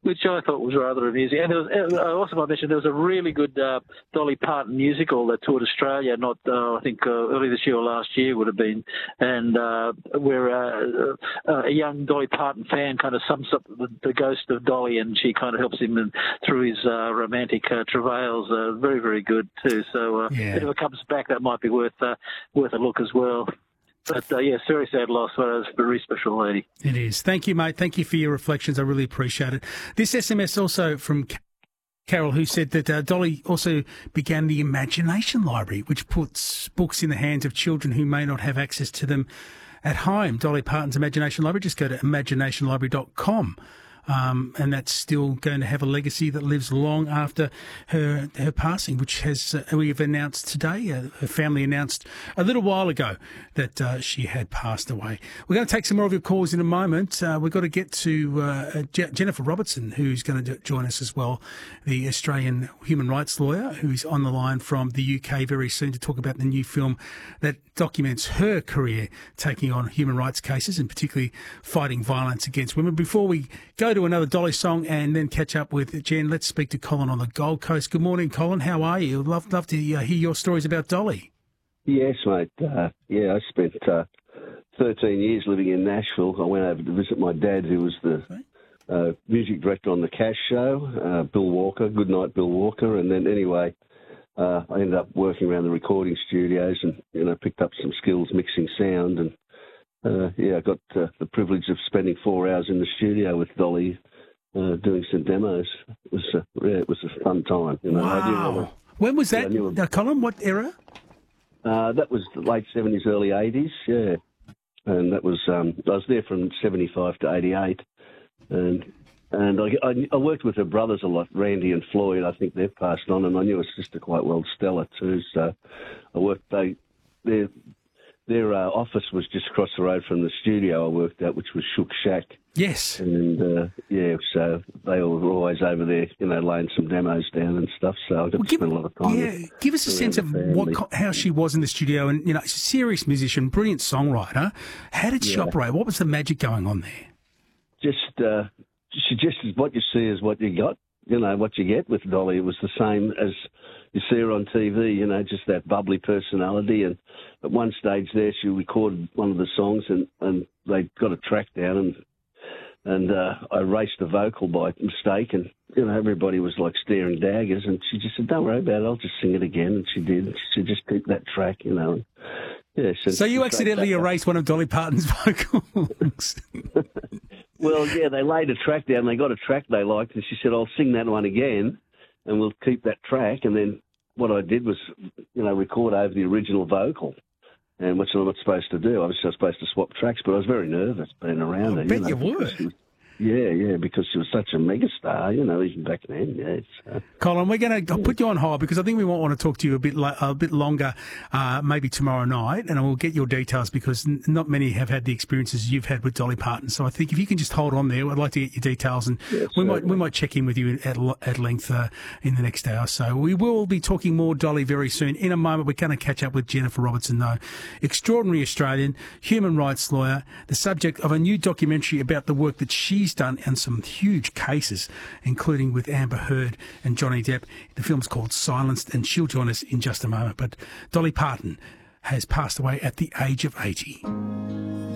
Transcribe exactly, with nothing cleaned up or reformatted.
which I thought was rather amusing. And there was, I also might mention there was a really good uh, Dolly Parton musical that toured Australia, not uh, I think uh, early this year or last year would have been, and uh, where uh, uh, a young Dolly Parton fan kind of sums up the, the ghost of Dolly, and she kind of helps him in, through his uh, romantic uh, travails. Uh, very, very good too. So uh, yeah. if it comes back, that might be worth uh, worth a look as well. But, uh, yeah, very sad loss. But it was a very special lady. It is. Thank you, mate. Thank you for your reflections. I really appreciate it. This S M S also from Carol, who said that uh, Dolly also began the Imagination Library, which puts books in the hands of children who may not have access to them at home. Dolly Parton's Imagination Library, just go to imagination library dot com. Um, and that's still going to have a legacy that lives long after her her passing, which has uh, we have announced today. Uh, her family announced a little while ago that uh, she had passed away. We're going to take some more of your calls in a moment. Uh, we've got to get to uh, Je- Jennifer Robertson, who's going to join us as well, the Australian human rights lawyer, who's on the line from the U K very soon to talk about the new film that documents her career taking on human rights cases and particularly fighting violence against women. Before we go to another Dolly song and then catch up with Jen, let's speak to Colin on the Gold Coast. Good morning, Colin. How are you? Love, love to uh, hear your stories about Dolly. Yes, mate. Uh, yeah, I spent uh, thirteen years living in Nashville. I went over to visit my dad, who was the uh, music director on The Cash Show, uh, Bill Walker. Good night, Bill Walker. And then anyway, uh, I ended up working around the recording studios and, you know, picked up some skills mixing sound. And, uh, yeah, I got uh, the privilege of spending four hours in the studio with Dolly uh, doing some demos. It was, uh, yeah, it was a fun time. You know, wow. I knew I was, when was that, yeah, now, Colin? What era? Uh, that was the late seventies, early eighties, yeah. And that was, um, I was there from seventy-five to eighty-eight. And and I, I, I worked with her brothers a lot, Randy and Floyd. I think they've passed on, and I knew her sister quite well, Stella, too. So I worked, they, their, their uh, office was just across the road from the studio I worked at, which was Shook Shack. Yes. And, uh, yeah, so they were always over there, you know, laying some demos down and stuff, so I got Well, to give, spend a lot of time yeah, with give us a sense of what how she was in the studio. And, you know, she's a serious musician, brilliant songwriter. How did she Yeah. operate? What was the magic going on there? Just, uh, she just what you see is what you got. You know, what you get with Dolly. It was the same as you see her on T V, you know, just that bubbly personality. And at one stage there, she recorded one of the songs and, and they got a track down and and uh, I erased the vocal by mistake. And, you know, everybody was like staring daggers. And she just said, don't worry about it, I'll just sing it again. And she did. And she said, just keep that track, you know. And, yeah, so so you accidentally erased one of Dolly Parton's vocals. Well, yeah, they laid a track down. They got a track they liked, and she said, I'll sing that one again, and we'll keep that track. And then what I did was, you know, record over the original vocal, and which I'm not supposed to do. Obviously, I was supposed to swap tracks, but I was very nervous being around I her. bet you, know, you were. Yeah, yeah, because she was such a megastar, you know, even back then. Yeah, it's, uh, Colin, we're going to put you on hold because I think we might want to talk to you a bit lo- a bit longer, uh, maybe tomorrow night, and we'll get your details because n- not many have had the experiences you've had with Dolly Parton. So I think if you can just hold on there, I'd like to get your details, and yeah, we might we might check in with you at at length uh, in the next hour. So we will be talking more Dolly very soon. In a moment, we're going to catch up with Jennifer Robertson, though, extraordinary Australian human rights lawyer, the subject of a new documentary about the work that she's done and some huge cases, including with Amber Heard and Johnny Depp. The film's called Silenced, and she'll join us in just a moment. But Dolly Parton has passed away at the age of eighty.